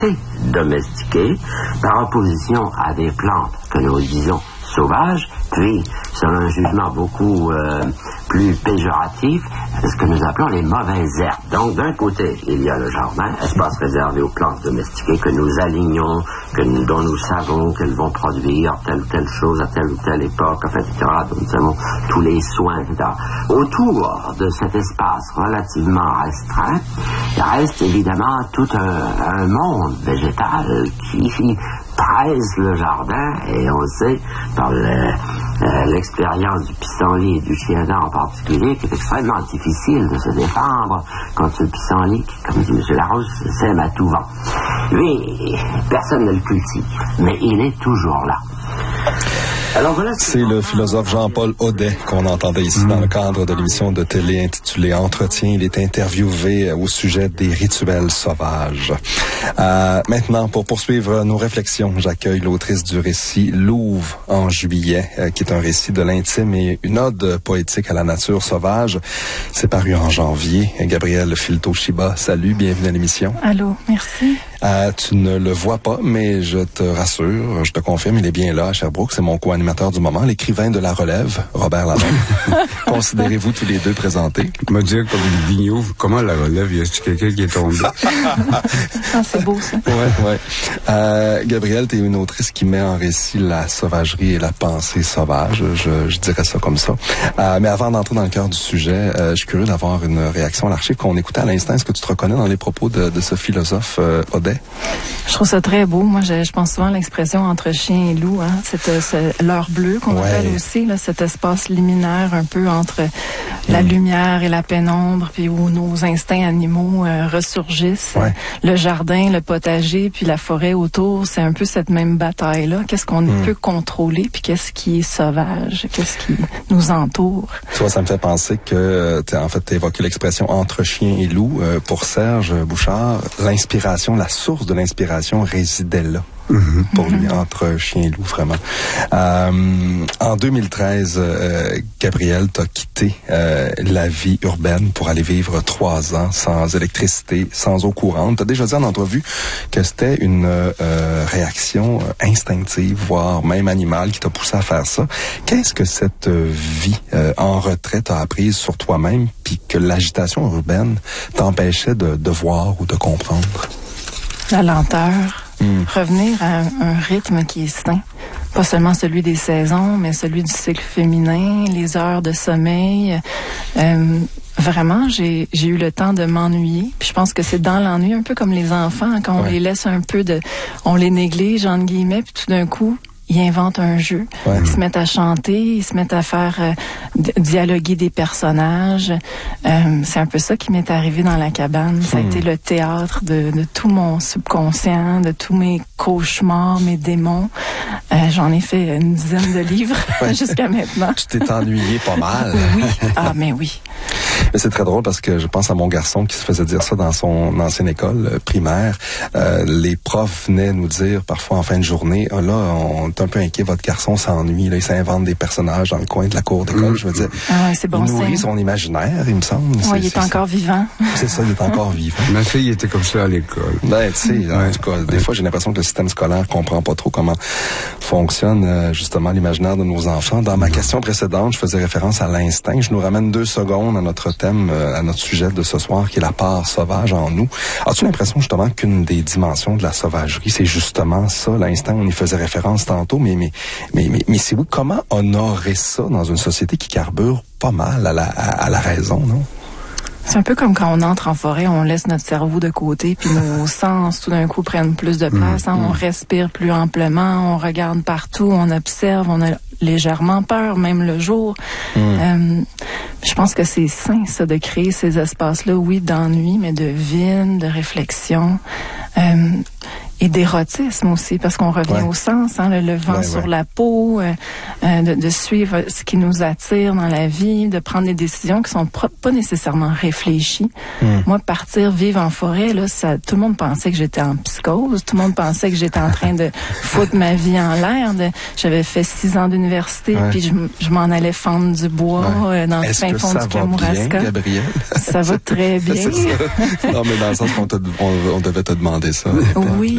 domestiquées par opposition à des plantes que nous disons sauvages, puis, selon un jugement beaucoup plus péjoratif, ce que nous appelons les mauvaises herbes. Donc, d'un côté, il y a le jardin, espace réservé aux plantes domestiquées que nous alignons, dont nous savons qu'elles vont produire telle ou telle chose à telle ou telle époque, etc., dont nous avons tous les soins, etc. Autour de cet espace relativement restreint, il reste évidemment tout un monde végétal qui presse le jardin, et on sait, par l'expérience du pissenlit et du chien-dent en particulier, qu'il est extrêmement difficile de se défendre contre ce pissenlit qui, comme dit M. Larousse, sème à tout vent. Lui, personne ne le cultive, mais il est toujours là. Alors voilà, c'est le philosophe Jean-Paul Audet qu'on entendait ici dans le cadre de l'émission de télé intitulée Entretien. Il est interviewé au sujet des rituels sauvages. Maintenant, pour poursuivre nos réflexions, j'accueille l'autrice du récit Louve en juillet, qui est un récit de l'intime et une ode poétique à la nature sauvage. C'est paru en janvier. Gabrielle Filto-Chiba, salut, bienvenue à l'émission. Allô, merci. Tu ne le vois pas, mais je te rassure, je te confirme, il est bien là à Sherbrooke. C'est mon co-animateur du moment, l'écrivain de La Relève, Robert Lalonde. Considérez-vous tous les deux présentés? Me dire comme une vigno, comment La Relève, y a-t-il quelqu'un qui est tombé? C'est beau, ça. Ouais. Gabrielle, t'es une autrice qui met en récit la sauvagerie et la pensée sauvage. Je dirais ça comme ça. Mais avant d'entrer dans le cœur du sujet, je suis curieux d'avoir une réaction à l'archive qu'on écoutait à l'instant. Est-ce que tu te reconnais dans les propos de ce philosophe Audet? Je trouve ça très beau. Moi, je pense souvent à l'expression entre chien et loup, hein. C'est l'heure bleue qu'on appelle aussi, là, cet espace liminaire un peu entre la lumière et la pénombre, puis où nos instincts animaux ressurgissent. Ouais. Le jardin, le potager, puis la forêt autour, c'est un peu cette même bataille-là. Qu'est-ce qu'on peut contrôler, puis qu'est-ce qui est sauvage, qu'est-ce qui nous entoure. Tu vois, ça me fait penser que t'as évoqué l'expression entre chien et loup. Pour Serge Bouchard, l'inspiration, la source de l'inspiration résidait là. Pour lui, entre chien et loup, vraiment. En 2013, Gabrielle, t'as quitté la vie urbaine pour aller vivre 3 ans sans électricité, sans eau courante. T'as déjà dit en entrevue que c'était une réaction instinctive, voire même animale, qui t'a poussé à faire ça. Qu'est-ce que cette vie en retraite a apprise sur toi-même, puis que l'agitation urbaine t'empêchait de voir ou de comprendre? La lenteur. Revenir à un rythme qui est sain. Pas seulement celui des saisons, mais celui du cycle féminin, les heures de sommeil. Vraiment, j'ai eu le temps de m'ennuyer. Puis je pense que c'est dans l'ennui, un peu comme les enfants, quand on les laisse un peu on les néglige, entre guillemets, puis tout d'un coup, ils inventent un jeu. Ils se mettent à chanter, ils se mettent à faire dialoguer des personnages. C'est un peu ça qui m'est arrivé dans la cabane. Ça a été le théâtre de tout mon subconscient, de tous mes cauchemars, mes démons. J'en ai fait une dizaine de livres jusqu'à maintenant. Tu t'es ennuyé pas mal. Oui. Ah, mais oui. Mais c'est très drôle parce que je pense à mon garçon qui se faisait dire ça dans son ancienne école primaire. Les profs venaient nous dire parfois en fin de journée, là, on est un peu inquiet, votre garçon s'ennuie, là, il s'invente des personnages dans le coin de la cour d'école. Je veux dire, c'est bon, il nourrit son imaginaire, il me semble. Oui, il est encore vivant. C'est ça, il est encore vivant. Ma fille était comme ça à l'école. Ben, tu sais, en tout cas, des fois, j'ai l'impression que le système scolaire comprend pas trop comment fonctionne justement l'imaginaire de nos enfants. Dans ma question précédente, je faisais référence à l'instinct. Je nous ramène 2 secondes à notre thème, à notre sujet de ce soir, qui est la part sauvage en nous. As-tu l'impression justement qu'une des dimensions de la sauvagerie, c'est justement ça, l'instinct? On y faisait référence tantôt, mais c'est oui, comment honorer ça dans une société qui carbure pas mal à la raison, non? C'est un peu comme quand on entre en forêt, on laisse notre cerveau de côté, puis nos sens, tout d'un coup, prennent plus de place. On respire plus amplement, on regarde partout, on observe, on a légèrement peur, même le jour. Je pense que c'est sain, ça, de créer ces espaces-là, oui, d'ennui, mais de vide, de réflexion. Et d'érotisme aussi, parce qu'on revient au sens, hein, le vent sur la peau, de suivre ce qui nous attire dans la vie, de prendre des décisions qui sont pas nécessairement réfléchies. Moi, partir vivre en forêt, là, tout le monde pensait que j'étais en psychose, tout le monde pensait que j'étais en train de foutre ma vie en l'air. J'avais fait 6 ans d'université, puis je m'en allais fendre du bois dans le fin fond du Kamouraska. Ça va très bien. Non, mais dans le sens qu'on devait te demander ça. Oui.